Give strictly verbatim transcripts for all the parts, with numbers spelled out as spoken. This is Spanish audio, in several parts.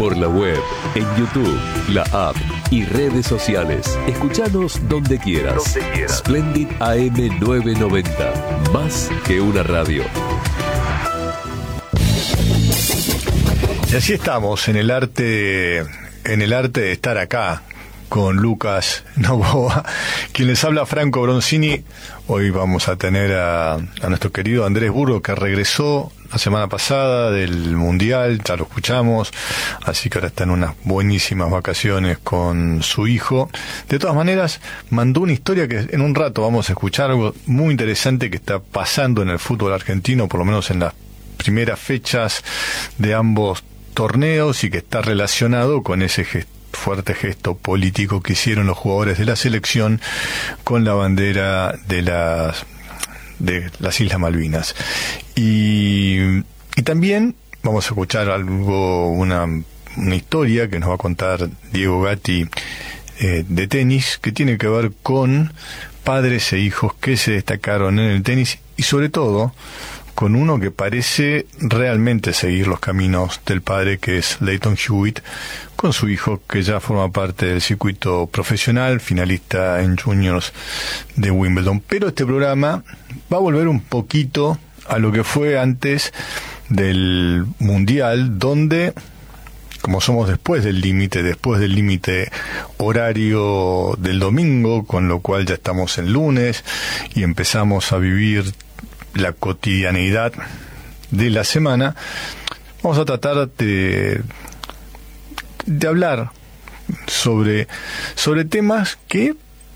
Por la web, en YouTube, la app y redes sociales. Escuchanos donde quieras. Donde quieras. Splendid A M novecientos noventa. Más que una radio. Y así estamos en el arte, en el arte de estar acá con Lucas Novoa, quien les habla, Franco Bronzini. Hoy vamos a tener a, a nuestro querido Andrés Burgo, que regresó la semana pasada del Mundial, ya lo escuchamos, así que ahora está en unas buenísimas vacaciones con su hijo. De todas maneras, mandó una historia que en un rato vamos a escuchar, algo muy interesante que está pasando en el fútbol argentino, por lo menos en las primeras fechas de ambos torneos, y que está relacionado con ese gesto, fuerte gesto político que hicieron los jugadores de la selección con la bandera de las de las Islas Malvinas. Y, y también vamos a escuchar algo, una, una historia que nos va a contar Diego Gatti eh, de tenis, que tiene que ver con padres e hijos que se destacaron en el tenis, y sobre todo con uno que parece realmente seguir los caminos del padre, que es Lleyton Hewitt, con su hijo, que ya forma parte del circuito profesional, finalista en juniors de Wimbledon. Pero este programa va a volver un poquito a lo que fue antes del Mundial, donde, como somos después del límite, después del límite horario del domingo, con lo cual ya estamos en lunes y empezamos a vivir la cotidianeidad de la semana, vamos a tratar de, de hablar sobre, sobre temas que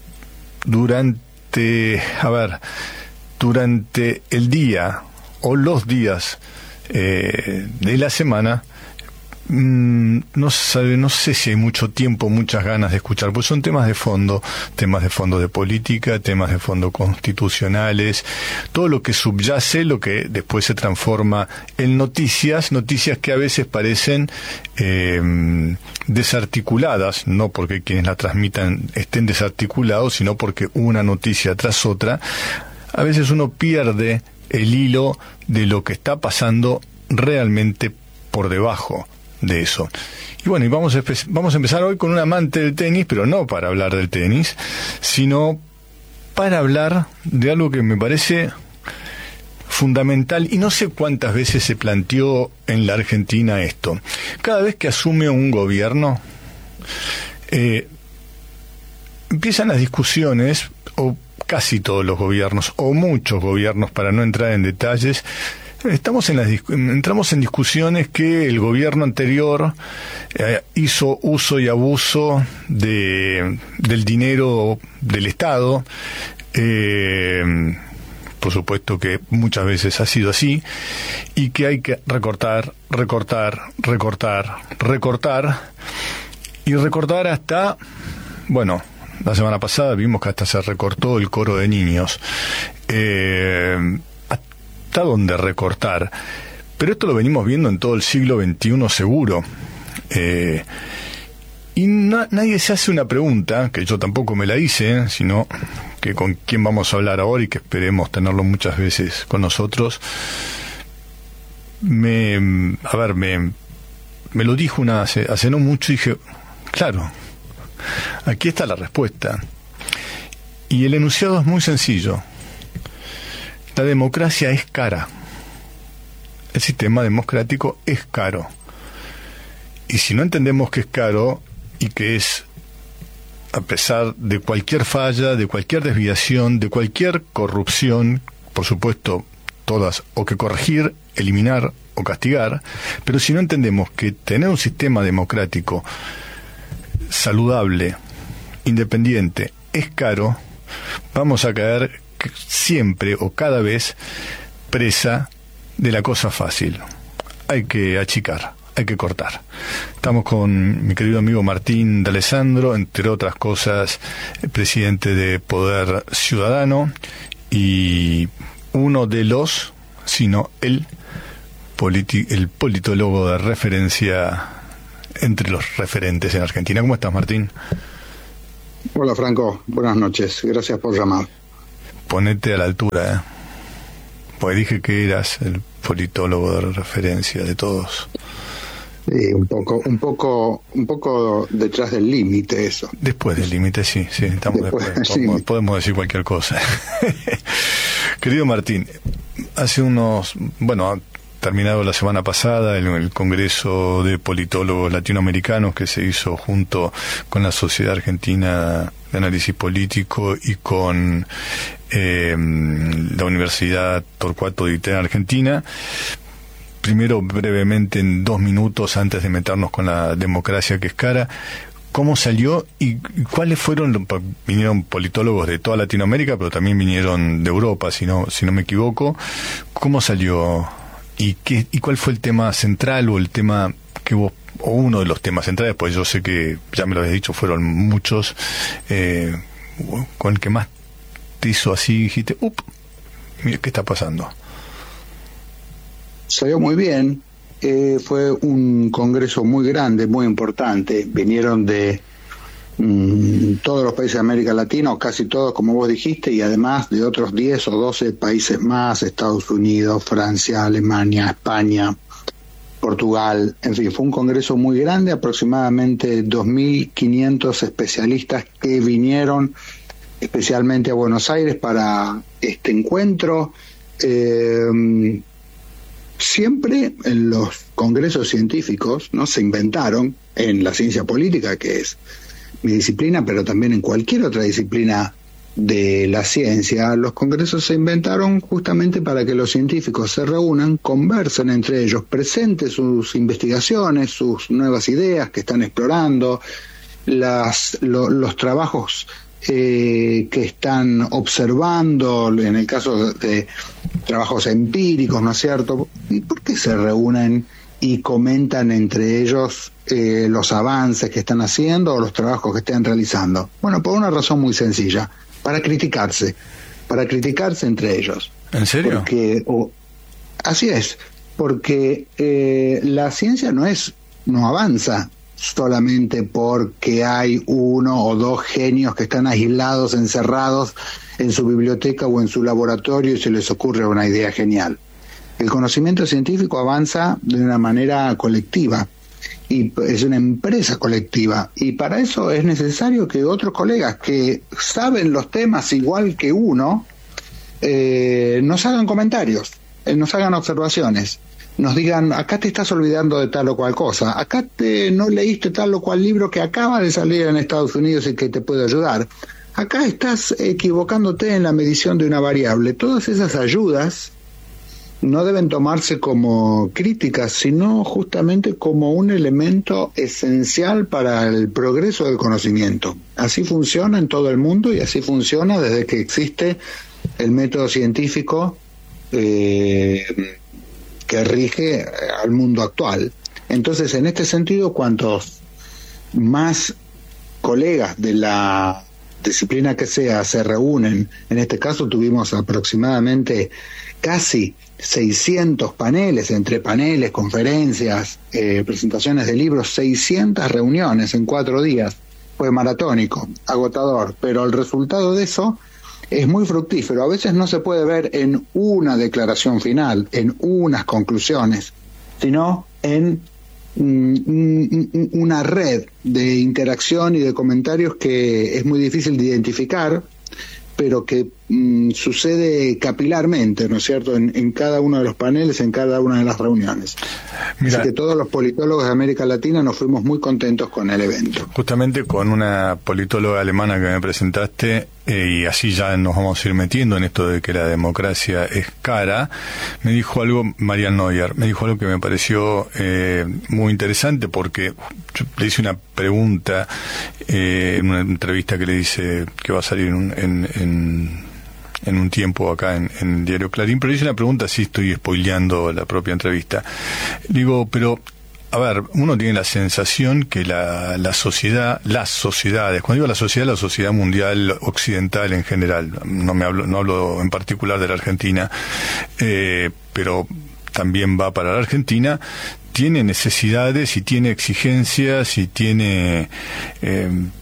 durante, a ver, durante el día o los días eh, de la semana, mmm, no sabe, no sé si hay mucho tiempo, muchas ganas de escuchar, pues son temas de fondo, temas de fondo de política, temas de fondo constitucionales, todo lo que subyace, lo que después se transforma en noticias, noticias que a veces parecen eh, desarticuladas, no porque quienes la transmitan estén desarticulados, sino porque una noticia tras otra, a veces uno pierde el hilo de lo que está pasando realmente por debajo de eso. Y bueno, y vamos a, vamos a empezar hoy con un amante del tenis, pero no para hablar del tenis, sino para hablar de algo que me parece fundamental, y no sé cuántas veces se planteó en la Argentina esto. Cada vez que asume un gobierno, eh, empiezan las discusiones, o casi todos los gobiernos, o muchos gobiernos, para no entrar en detalles, Estamos en las, entramos en discusiones que el gobierno anterior eh, hizo uso y abuso de, del dinero del Estado. Eh, por supuesto que muchas veces ha sido así, y que hay que recortar, recortar, recortar, recortar, y recortar hasta, bueno, la semana pasada vimos que hasta se recortó el coro de niños. Eh, ¿Hasta dónde recortar? Pero esto lo venimos viendo en todo el siglo veintiuno seguro. Eh, y na, nadie se hace una pregunta, que yo tampoco me la hice, sino que con quién vamos a hablar ahora, y que esperemos tenerlo muchas veces con nosotros. Me, a ver, me, me lo dijo una hace, hace no mucho, y dije, claro, aquí está la respuesta. Y el enunciado es muy sencillo. La democracia es cara. El sistema democrático es caro. Y si no entendemos que es caro, y que es, a pesar de cualquier falla, de cualquier desviación, de cualquier corrupción, por supuesto, todas, o que corregir, eliminar o castigar, pero si no entendemos que tener un sistema democrático saludable, independiente, es caro, vamos a caer siempre o cada vez presa de la cosa fácil. Hay que achicar, hay que cortar. Estamos con mi querido amigo Martín D'Alessandro, entre otras cosas, presidente de Poder Ciudadano, y uno de los, sino el, politi- el politólogo de referencia entre los referentes en Argentina. ¿Cómo estás, Martín? Hola, Franco. Buenas noches. Gracias por llamar. Ponete a la altura, ¿eh? Pues dije que eras el politólogo de referencia de todos. Eh, un poco, un poco, un poco detrás del límite eso. Después del límite, sí, sí, estamos después. después. Podemos, podemos decir cualquier cosa. Querido Martín, hace unos, bueno, ha terminado la semana pasada el, el Congreso de Politólogos Latinoamericanos que se hizo junto con la Sociedad Argentina de Análisis Político y con eh, la Universidad Torcuato Di Tella Argentina. Primero, brevemente, en dos minutos, antes de meternos con la democracia que es cara, ¿cómo salió y cuáles fueron? Vinieron politólogos de toda Latinoamérica, pero también vinieron de Europa, si no, si no me equivoco. ¿Cómo salió? ¿Y qué, y cuál fue el tema central o el tema que vos, o uno de los temas centrales? Pues yo sé que, ya me lo habías dicho, fueron muchos, eh, con el que más te hizo así, dijiste, up, mira, ¿qué está pasando? Salió muy bien, eh, fue un congreso muy grande, muy importante, vinieron de mmm, todos los países de América Latina, casi todos como vos dijiste, y además de otros diez o doce países más, Estados Unidos, Francia, Alemania, España, Portugal, en fin, fue un congreso muy grande, aproximadamente dos mil quinientos especialistas que vinieron especialmente a Buenos Aires para este encuentro. eh, Siempre en los congresos científicos, ¿no?, se inventaron, en la ciencia política, que es mi disciplina, pero también en cualquier otra disciplina de la ciencia, los congresos se inventaron justamente para que los científicos se reúnan, conversen entre ellos, presenten sus investigaciones, sus nuevas ideas que están explorando, las, lo, los trabajos Eh, que están observando, en el caso de trabajos empíricos, ¿no es cierto? ¿Y por qué se reúnen y comentan entre ellos eh, los avances que están haciendo o los trabajos que están realizando? Bueno, por una razón muy sencilla, para criticarse, para criticarse entre ellos. ¿En serio? Porque, oh, así es, porque eh, la ciencia no es, no avanza solamente porque hay uno o dos genios que están aislados, encerrados en su biblioteca o en su laboratorio y se les ocurre una idea genial. El conocimiento científico avanza de una manera colectiva y es una empresa colectiva, y para eso es necesario que otros colegas que saben los temas igual que uno eh, nos hagan comentarios, eh, nos hagan observaciones, nos digan, acá te estás olvidando de tal o cual cosa, acá te no leíste tal o cual libro que acaba de salir en Estados Unidos y que te puede ayudar, acá estás equivocándote en la medición de una variable. Todas esas ayudas no deben tomarse como críticas, sino justamente como un elemento esencial para el progreso del conocimiento. Así funciona en todo el mundo y así funciona desde que existe el método científico eh, que rige al mundo actual. Entonces, en este sentido, cuantos más colegas de la disciplina que sea se reúnen, en este caso tuvimos aproximadamente casi seiscientos paneles, entre paneles, conferencias, eh, presentaciones de libros, seiscientas reuniones en cuatro días. Fue maratónico, agotador, pero el resultado de eso es muy fructífero. A veces no se puede ver en una declaración final, en unas conclusiones, sino en mm, una red de interacción y de comentarios que es muy difícil de identificar, pero que mm, sucede capilarmente, ¿no es cierto?, en, en cada uno de los paneles, en cada una de las reuniones. Mira, así que todos los politólogos de América Latina nos fuimos muy contentos con el evento. Justamente con una politóloga alemana que me presentaste, eh, y así ya nos vamos a ir metiendo en esto de que la democracia es cara, me dijo algo, Marian Neuer, me dijo algo que me pareció eh, muy interesante, porque yo le hice una pregunta eh, en una entrevista que le dice que va a salir en, en, en, en un tiempo acá en, en el diario Clarín, pero le hice una pregunta, sí estoy spoileando la propia entrevista. Digo, pero a ver, uno tiene la sensación que la, la sociedad, las sociedades, cuando digo la sociedad, la sociedad mundial occidental en general, no me hablo, no hablo en particular de la Argentina, eh, pero también va para la Argentina, tiene necesidades y tiene exigencias y tiene eh,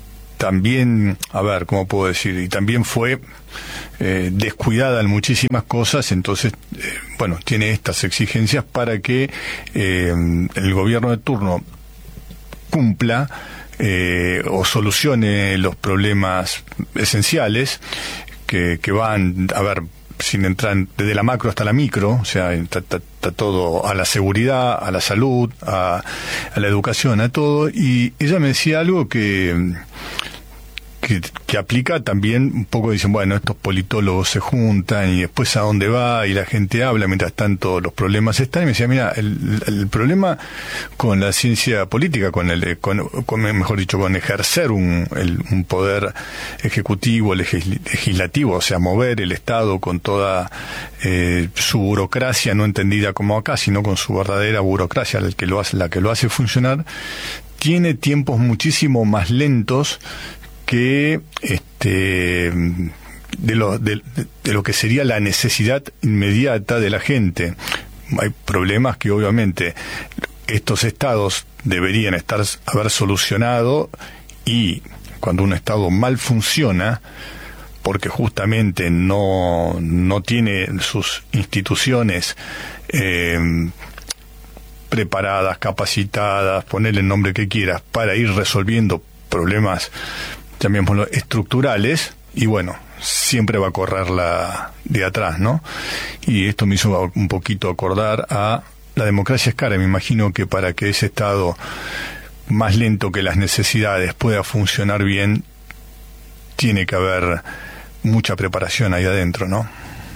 también, a ver, ¿cómo puedo decir? Y también fue eh, descuidada en muchísimas cosas, entonces, eh, bueno, tiene estas exigencias para que eh, el gobierno de turno cumpla eh, o solucione los problemas esenciales que, que van, a ver, sin entrar desde la macro hasta la micro, o sea, está, está, está todo a la seguridad, a la salud, a, a la educación, a todo. Y ella me decía algo que, que, que aplica también un poco, dicen, bueno, estos politólogos se juntan y después a dónde va y la gente habla, mientras tanto los problemas están. Y me decía, mira, el, el problema con la ciencia política, con el, con, con, mejor dicho, con ejercer un, el, un poder ejecutivo, legislativo, o sea, mover el Estado con toda eh, su burocracia, no entendida como acá, sino con su verdadera burocracia, la que lo hace, la que lo hace funcionar, tiene tiempos muchísimo más lentos que este de lo de, de lo que sería la necesidad inmediata de la gente. Hay problemas que obviamente estos estados deberían estar haber solucionado, y cuando un estado mal funciona porque justamente no no tiene sus instituciones eh, preparadas, capacitadas, ponerle el nombre que quieras, para ir resolviendo problemas, llamémoslo, estructurales, y bueno, siempre va a correr la de atrás, ¿no? Y esto me hizo un poquito acordar a la democracia es cara. Me imagino que para que ese Estado más lento que las necesidades pueda funcionar bien, tiene que haber mucha preparación ahí adentro, ¿no?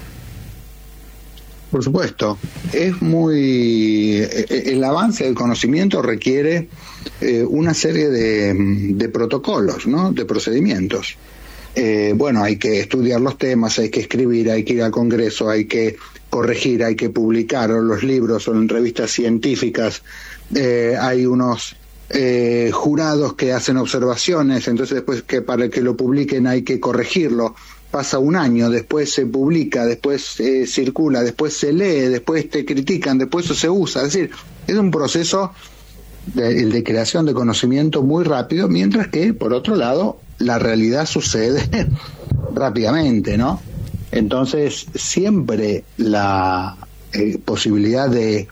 Por supuesto, es muy... el avance del conocimiento requiere eh, una serie de, de protocolos, ¿no? De procedimientos. Eh, bueno, hay que estudiar los temas, hay que escribir, hay que ir al Congreso, hay que corregir, hay que publicar los libros o en revistas científicas, eh, hay unos eh, jurados que hacen observaciones, entonces después que para que lo publiquen hay que corregirlo. Pasa un año, después se publica, después eh, circula, después se lee, después te critican, después eso se usa. Es decir, es un proceso de, de creación de conocimiento muy rápido, mientras que, por otro lado, la realidad sucede rápidamente, ¿no? Entonces, siempre la eh, posibilidad de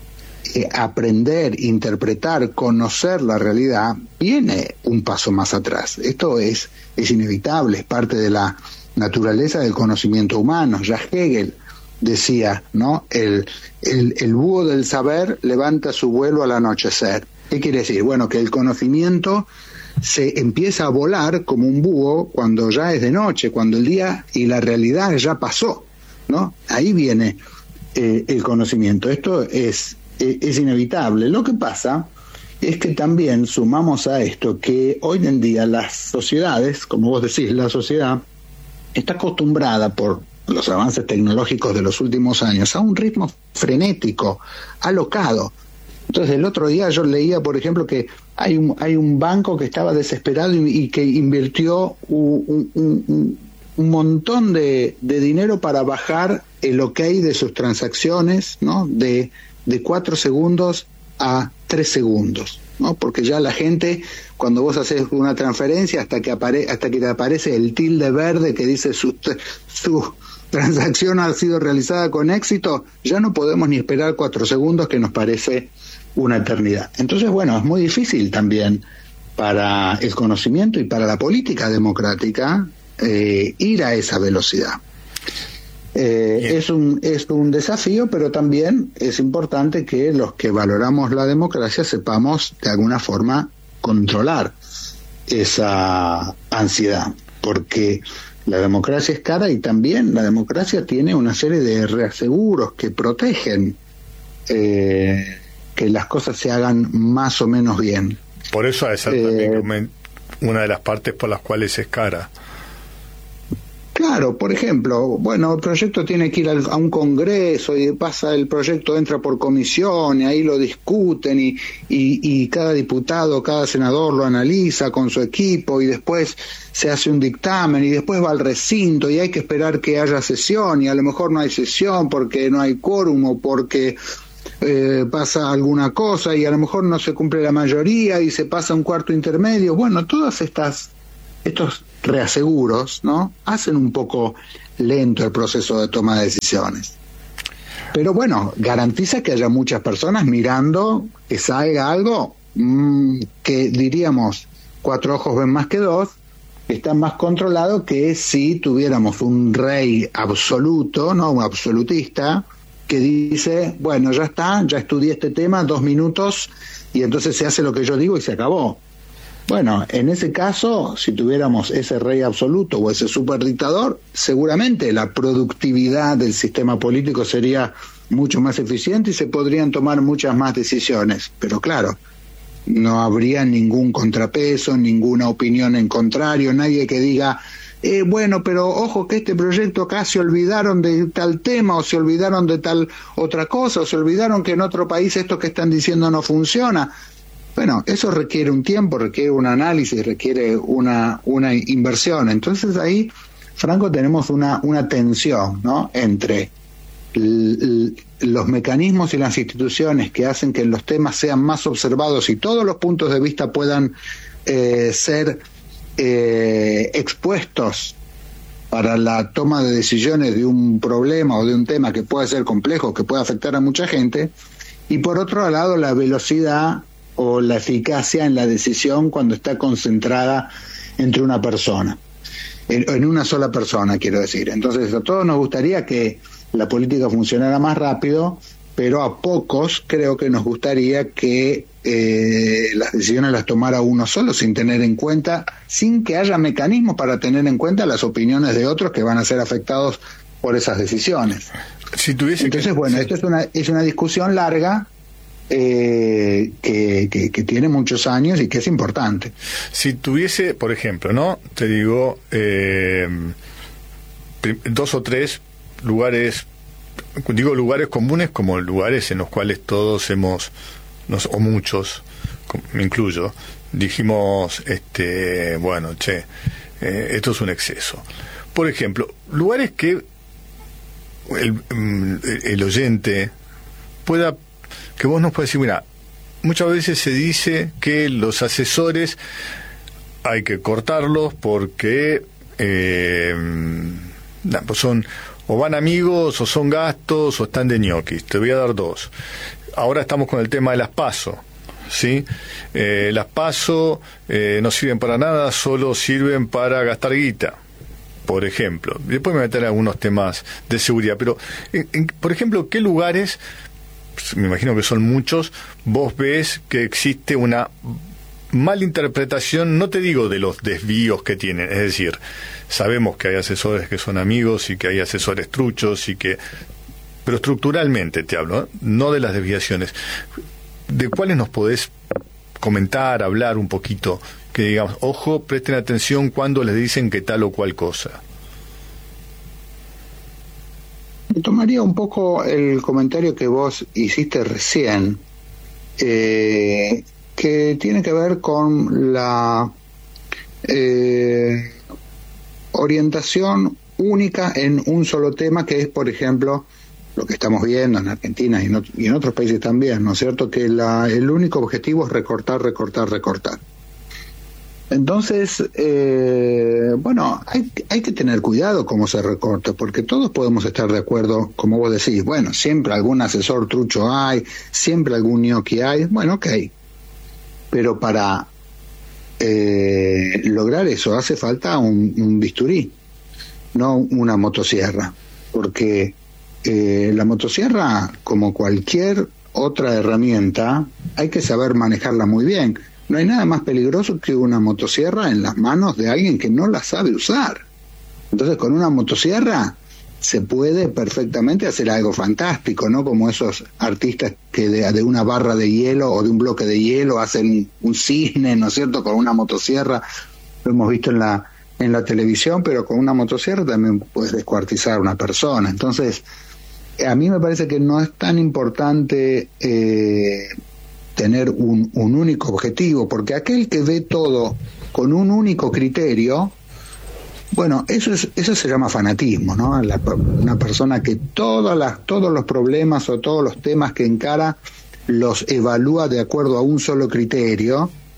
eh, aprender, interpretar, conocer la realidad, viene un paso más atrás. Esto es, es inevitable, es parte de la naturaleza del conocimiento humano. Ya Hegel decía, ¿no? El, el, el búho del saber levanta su vuelo al anochecer. ¿Qué quiere decir? Bueno, que el conocimiento se empieza a volar como un búho cuando ya es de noche, cuando el día y la realidad ya pasó, ¿no? Ahí viene eh, el conocimiento. Esto es, es, es inevitable. Lo que pasa es que también sumamos a esto que hoy en día las sociedades, como vos decís, la sociedad está acostumbrada por los avances tecnológicos de los últimos años a un ritmo frenético, alocado. Entonces el otro día yo leía, por ejemplo, que hay un, hay un banco que estaba desesperado y, y que invirtió un, un, un, un montón de, de dinero para bajar el OK de sus transacciones, ¿no? De, de cuatro segundos a tres segundos, ¿no? Porque ya la gente, cuando vos haces una transferencia, hasta que apare, hasta que te aparece el tilde verde que dice su, su transacción ha sido realizada con éxito, ya no podemos ni esperar cuatro segundos, que nos parece una eternidad. Entonces, bueno, es muy difícil también para el conocimiento y para la política democrática eh, ir a esa velocidad. Eh, es un es un desafío, pero también es importante que los que valoramos la democracia sepamos de alguna forma controlar esa ansiedad, porque la democracia es cara y también la democracia tiene una serie de reaseguros que protegen eh, que las cosas se hagan más o menos bien. Por eso es eh, también una de las partes por las cuales es cara. Claro, por ejemplo, bueno, el proyecto tiene que ir al, a un congreso y pasa, el proyecto entra por comisión y ahí lo discuten y, y, y cada diputado, cada senador lo analiza con su equipo y después se hace un dictamen y después va al recinto y hay que esperar que haya sesión y a lo mejor no hay sesión porque no hay quórum o porque eh, pasa alguna cosa y a lo mejor no se cumple la mayoría y se pasa un cuarto intermedio. Bueno, todas estas estos reaseguros, ¿no?, hacen un poco lento el proceso de toma de decisiones. Pero bueno, garantiza que haya muchas personas mirando, que salga algo mmm, que diríamos, cuatro ojos ven más que dos, que está más controlado que si tuviéramos un rey absoluto, ¿no?, un absolutista, que dice, bueno, ya está, ya estudié este tema, dos minutos, y entonces se hace lo que yo digo y se acabó. Bueno, en ese caso, si tuviéramos ese rey absoluto o ese superdictador, seguramente la productividad del sistema político sería mucho más eficiente y se podrían tomar muchas más decisiones. Pero claro, no habría ningún contrapeso, ninguna opinión en contrario, nadie que diga, eh, bueno, pero ojo que este proyecto acá se olvidaron de tal tema, o se olvidaron de tal otra cosa, o se olvidaron que en otro país esto que están diciendo no funciona. Bueno, eso requiere un tiempo, requiere un análisis, requiere una, una inversión. Entonces ahí, Franco, tenemos una, una tensión, ¿no?, entre l- l- los mecanismos y las instituciones que hacen que los temas sean más observados y todos los puntos de vista puedan eh, ser eh, expuestos para la toma de decisiones de un problema o de un tema que puede ser complejo, que puede afectar a mucha gente, y por otro lado la velocidad o la eficacia en la decisión cuando está concentrada entre una persona, en, en una sola persona, quiero decir. Entonces a todos nos gustaría que la política funcionara más rápido, pero a pocos creo que nos gustaría que eh, las decisiones las tomara uno solo, sin tener en cuenta, sin que haya mecanismos para tener en cuenta las opiniones de otros que van a ser afectados por esas decisiones. Si tuviese Entonces, que... bueno, esto es una, es una discusión larga, eh, que, que, que tiene muchos años y que es importante. Si tuviese, por ejemplo, ¿no?, te digo, eh, dos o tres lugares, digo lugares comunes como lugares en los cuales todos hemos, nos, o muchos, me incluyo, dijimos, este, bueno, che, eh, esto es un exceso. Por ejemplo, lugares que el, el oyente pueda, que vos nos puedes decir, mira, muchas veces se dice que los asesores hay que cortarlos porque eh, pues son o van amigos, o son gastos, o están de ñoquis. Te voy a dar dos. Ahora estamos con el tema de las PASO, ¿sí? Eh, las PASO eh, no sirven para nada, solo sirven para gastar guita, por ejemplo. Después me voy a meter en algunos temas de seguridad, pero, en, en, por ejemplo, ¿qué lugares, pues, me imagino que son muchos, vos ves que existe una malinterpretación, no te digo de los desvíos que tienen, es decir, sabemos que hay asesores que son amigos y que hay asesores truchos y que, pero estructuralmente te hablo, ¿eh?, no de las desviaciones. ¿De cuáles nos podés comentar, hablar un poquito, que digamos, ojo, presten atención cuando les dicen que tal o cual cosa? Tomaría un poco el comentario que vos hiciste recién, eh, que tiene que ver con la eh, orientación única en un solo tema, que es, por ejemplo, lo que estamos viendo en Argentina y en, y en otros países también, ¿no es cierto?, que la, el único objetivo es recortar, recortar, recortar. Entonces, eh, bueno, hay, hay que tener cuidado cómo se recorta, porque todos podemos estar de acuerdo, como vos decís, bueno, siempre algún asesor trucho hay, siempre algún ñoqui hay, bueno, ok. Pero para eh, lograr eso hace falta un, un bisturí, no una motosierra, porque eh, la motosierra, como cualquier otra herramienta, hay que saber manejarla muy bien. No hay nada más peligroso que una motosierra en las manos de alguien que no la sabe usar. Entonces, con una motosierra se puede perfectamente hacer algo fantástico, ¿no? Como esos artistas que de, de una barra de hielo o de un bloque de hielo hacen un cisne, ¿no es cierto?, con una motosierra. Lo hemos visto en la en la televisión, pero con una motosierra también puedes descuartizar a una persona. Entonces, a mí me parece que no es tan importante eh, tener un, un único objetivo, porque aquel que ve todo con un único criterio, bueno, eso es eso se llama fanatismo, ¿no? La, una persona que todas las, todos los problemas o todos los temas que encara los evalúa de acuerdo a un solo criterio,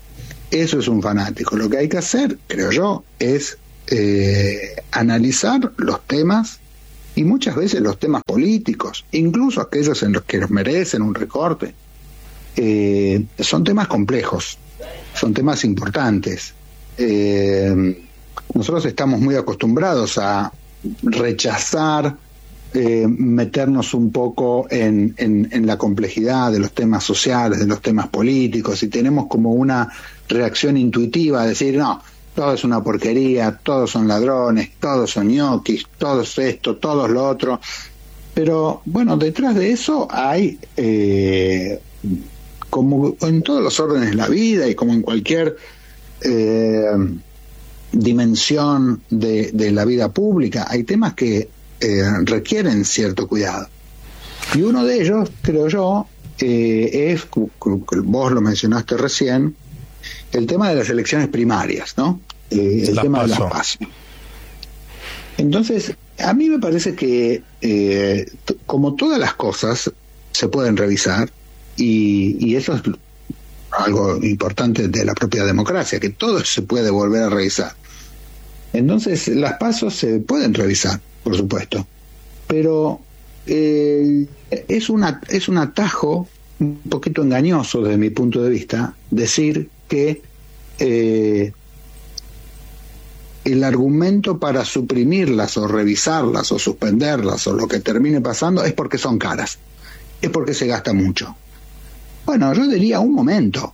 Eso es un fanático. Lo que hay que hacer, creo yo, es eh, analizar los temas, y muchas veces los temas políticos, incluso aquellos en los que los merecen un recorte, eh, son temas complejos, son temas importantes. Eh, nosotros estamos muy acostumbrados a rechazar, eh, meternos un poco en, en, en la complejidad de los temas sociales, de los temas políticos, y tenemos como una reacción intuitiva a decir, no, todo es una porquería, todos son ladrones, todos son ñoquis, todos esto, todos lo otro. Pero bueno, detrás de eso hay, eh, como en todos los órdenes de la vida y como en cualquier eh, dimensión de, de la vida pública, hay temas que eh, requieren cierto cuidado. Y uno de ellos, creo yo, eh, es, vos lo mencionaste recién, el tema de las elecciones primarias, ¿no? Eh, el la tema paso. de las PASO. Entonces, a mí me parece que, eh, t- como todas las cosas, se pueden revisar, y, y eso es algo importante de la propia democracia, que todo se puede volver a revisar. Entonces, las PASO se pueden revisar, por supuesto, pero eh, es, una, es un atajo un poquito engañoso desde mi punto de vista decir que eh, el argumento para suprimirlas o revisarlas o suspenderlas o lo que termine pasando es porque son caras, es porque se gasta mucho. Bueno, yo diría un momento,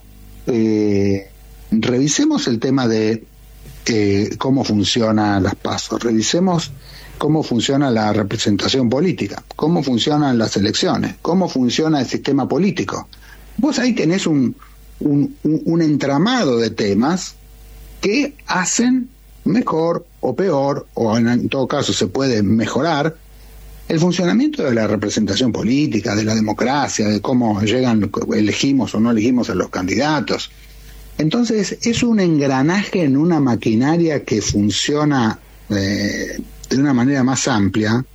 eh, revisemos el tema de eh, cómo funcionan las PASO, revisemos cómo funciona la representación política, cómo funcionan las elecciones, cómo funciona el sistema político. Vos ahí tenés un, un, un entramado de temas que hacen mejor o peor, o en todo caso se puede mejorar, el funcionamiento de la representación política, de la democracia, de cómo llegan, elegimos o no elegimos a los candidatos. Entonces es un engranaje en una maquinaria que funciona eh, de una manera más amplia,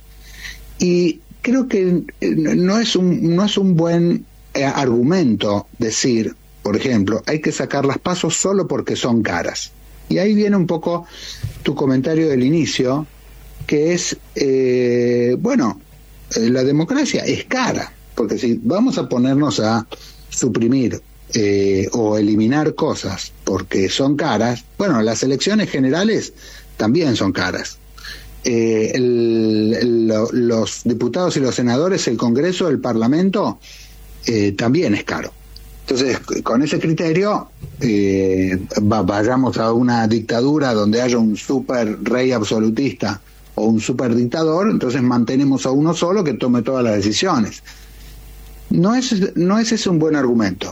y creo que no es un, no es un buen eh, argumento decir, por ejemplo, hay que sacar las PASO solo porque son caras. Y ahí viene un poco tu comentario del inicio, que es, eh, bueno, eh, la democracia es cara, porque si vamos a ponernos a suprimir eh, o eliminar cosas porque son caras, bueno, las elecciones generales también son caras. Eh, el, el, lo, los diputados y los senadores, el Congreso, el Parlamento, eh, también es caro. Entonces, con ese criterio, eh, va, vayamos a una dictadura donde haya un super rey absolutista o un super dictador, entonces mantenemos a uno solo que tome todas las decisiones. No es, no es ese un buen argumento.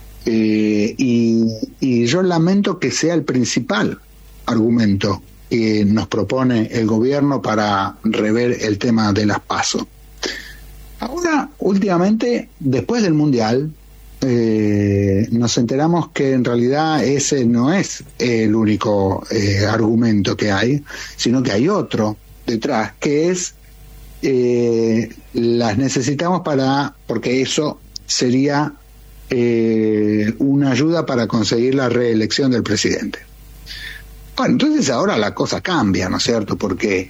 Eh, y, y yo lamento que sea el principal argumento que nos propone el gobierno para rever el tema de las PASO. Ahora, últimamente, después del Mundial, Eh, nos enteramos que en realidad ese no es el único eh, argumento que hay, sino que hay otro detrás, que es eh, las necesitamos para, porque eso sería eh, una ayuda para conseguir la reelección del presidente. Bueno, entonces ahora la cosa cambia, ¿no es cierto? Porque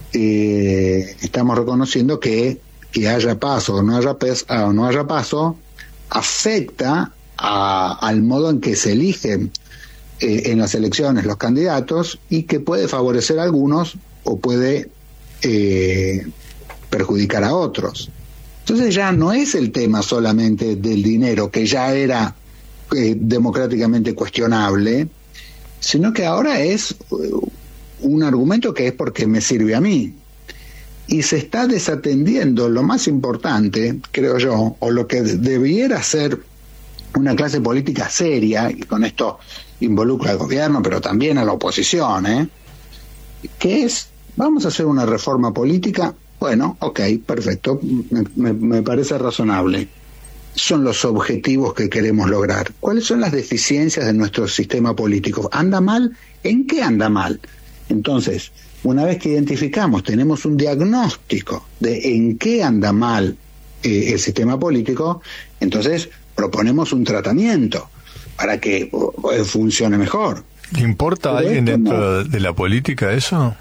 eh, estamos reconociendo que que haya paso o no haya, pes, o no haya paso afecta a, al modo en que se eligen eh, en las elecciones los candidatos, y que puede favorecer a algunos o puede eh, perjudicar a otros. Entonces ya no es el tema solamente del dinero, que ya era eh, democráticamente cuestionable, sino que ahora es un argumento que es porque me sirve a mí. Y se está desatendiendo lo más importante, creo yo, o lo que debiera ser una clase política seria, y con esto involucra al gobierno, pero también a la oposición, ¿eh? que es, vamos a hacer una reforma política, bueno, ok, perfecto, me, me, me parece razonable. Son los objetivos que queremos lograr. ¿Cuáles son las deficiencias de nuestro sistema político? ¿Anda mal? ¿En qué anda mal? Entonces, una vez que identificamos, tenemos un diagnóstico de en qué anda mal eh, el sistema político, entonces proponemos un tratamiento para que eh, funcione mejor. ¿Importa a alguien dentro no. de la política eso?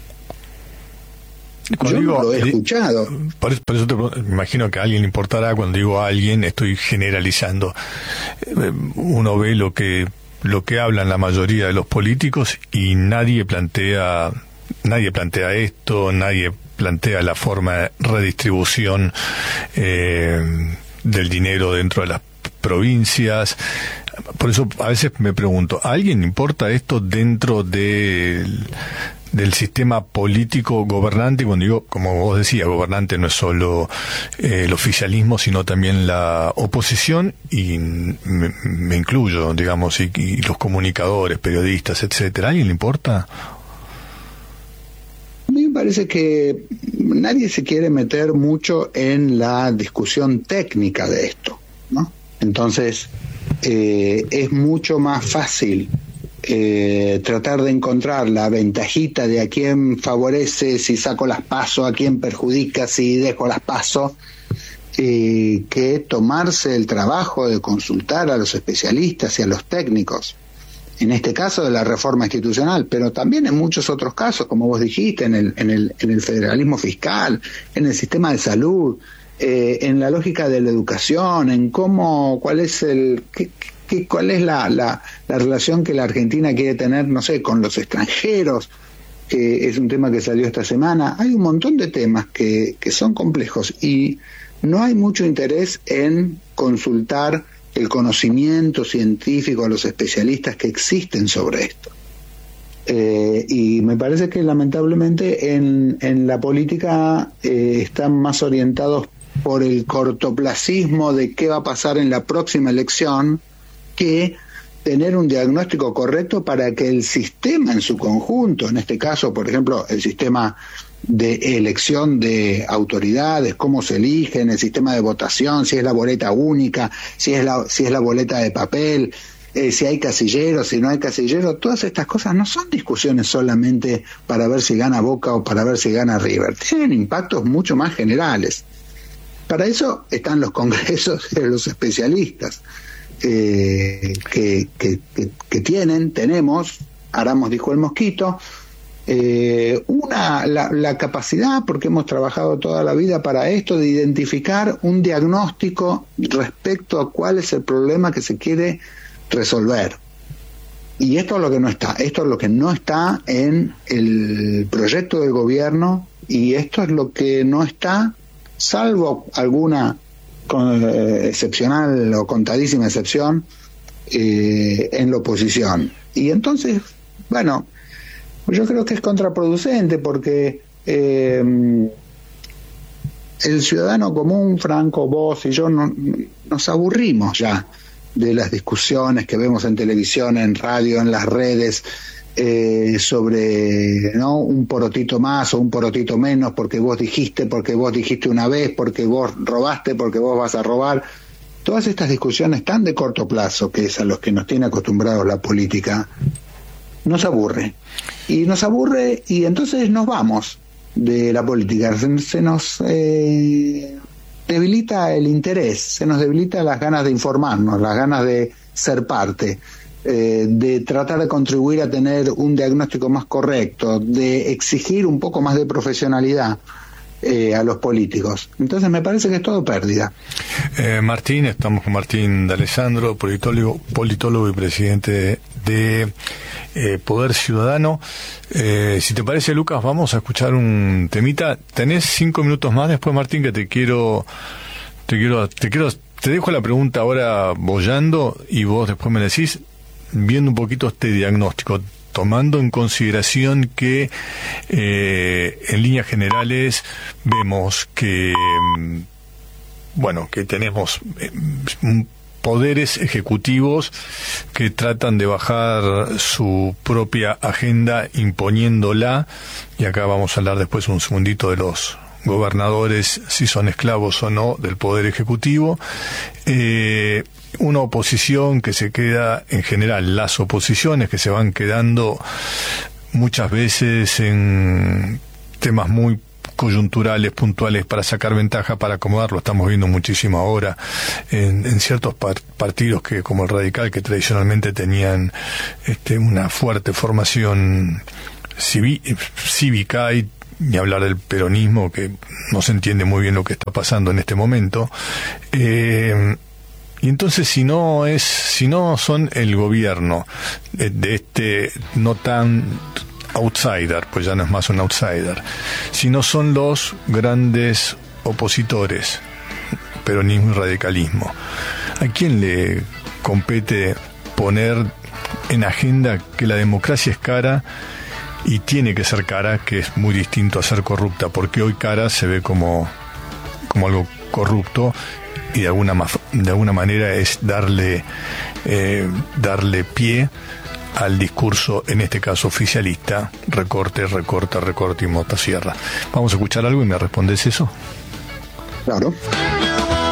Cuando Yo digo, no lo he escuchado. Por eso, por eso te pregunto, me imagino que a alguien le importará. Cuando digo a alguien, estoy generalizando. Uno ve lo que lo que hablan la mayoría de los políticos y nadie plantea nadie plantea esto, nadie plantea la forma de redistribución eh, del dinero dentro de las provincias. Por eso a veces me pregunto, ¿a alguien le importa esto dentro del, del sistema político gobernante? Cuando digo, como vos decías, gobernante no es solo eh, el oficialismo, sino también la oposición, y me, me incluyo, digamos, y, y los comunicadores, periodistas, etcétera. ¿A alguien le importa? A mí me parece que nadie se quiere meter mucho en la discusión técnica de esto, ¿no? Entonces, eh, es mucho más fácil eh, tratar de encontrar la ventajita de a quién favorece, si saco las PASO, a quién perjudica, si dejo las PASO, eh, que tomarse el trabajo de consultar a los especialistas y a los técnicos. En este caso de la reforma institucional, pero también en muchos otros casos, como vos dijiste, en el, en el, en el federalismo fiscal, en el sistema de salud, eh, en la lógica de la educación, en cómo, cuál es el, qué, qué, cuál es la, la, la relación que la Argentina quiere tener, no sé, con los extranjeros, que es un tema que salió esta semana. Hay un montón de temas que, que son complejos y no hay mucho interés en consultar el conocimiento científico a los especialistas que existen sobre esto. Eh, y me parece que lamentablemente en, en la política eh, están más orientados por el cortoplacismo de qué va a pasar en la próxima elección que tener un diagnóstico correcto para que el sistema en su conjunto, en este caso, por ejemplo, el sistema de elección de autoridades, cómo se eligen, el sistema de votación, si es la boleta única, si es la, si es la boleta de papel, eh, si hay casilleros, si no hay casilleros, todas estas cosas no son discusiones solamente para ver si gana Boca o para ver si gana River, tienen impactos mucho más generales. Para eso están los congresos de los especialistas, eh, que, que, que, que tienen, tenemos, Aramos dijo el mosquito, Eh, una la, la capacidad, porque hemos trabajado toda la vida para esto, de identificar un diagnóstico respecto a cuál es el problema que se quiere resolver. Y esto es lo que no está, esto es lo que no está en el proyecto del gobierno, y esto es lo que no está, salvo alguna con, eh, excepcional o contadísima excepción, eh, en la oposición. Y entonces, bueno, yo creo que es contraproducente porque eh, el ciudadano común, Franco, vos y yo, no, nos aburrimos ya de las discusiones que vemos en televisión, en radio, en las redes, eh, sobre, ¿no?, un porotito más o un porotito menos, porque vos dijiste, porque vos dijiste una vez, porque vos robaste, porque vos vas a robar. Todas estas discusiones tan de corto plazo, que es a los que nos tiene acostumbrados la política, nos aburre. Y nos aburre y entonces nos vamos de la política. Se, se nos eh, debilita el interés, se nos debilita las ganas de informarnos, las ganas de ser parte, eh, de tratar de contribuir a tener un diagnóstico más correcto, de exigir un poco más de profesionalidad eh, a los políticos. Entonces me parece que es todo pérdida. Eh, Martín, estamos con Martín D'Alessandro, politólogo, politólogo y presidente de eh, Poder Ciudadano. Eh, si te parece, Lucas, vamos a escuchar un temita. Tenés cinco minutos más después, Martín, que te quiero, te quiero, te quiero, te dejo la pregunta ahora bollando y vos después me decís, viendo un poquito este diagnóstico, tomando en consideración que eh, en líneas generales vemos que, bueno, que tenemos eh, poderes ejecutivos que tratan de bajar su propia agenda imponiéndola, y acá vamos a hablar después un segundito de los gobernadores, si son esclavos o no del poder ejecutivo, eh, una oposición que se queda, en general las oposiciones que se van quedando muchas veces en temas muy coyunturales, puntuales, para sacar ventaja, para acomodar. Lo estamos viendo muchísimo ahora en, en ciertos par- partidos que, como el Radical, que tradicionalmente tenían este, una fuerte formación civi- cívica, y ni hablar del peronismo, que no se entiende muy bien lo que está pasando en este momento. Eh, y entonces, si no es, si no son el gobierno de, de este no tan outsider, pues ya no es más un outsider, si no son los grandes opositores, peronismo y radicalismo, ¿a quién le compete poner en agenda que la democracia es cara y tiene que ser cara, que es muy distinto a ser corrupta? Porque hoy cara se ve como, como algo corrupto, y de alguna, de alguna manera es darle, eh, darle pie al discurso, en este caso oficialista: recorte, recorta, recorte y motosierra. Vamos a escuchar algo y me respondes eso. Claro.